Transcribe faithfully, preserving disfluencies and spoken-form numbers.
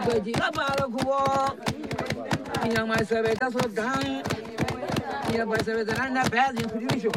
Young myself, that's what done. Yeah, but there is an bad in production.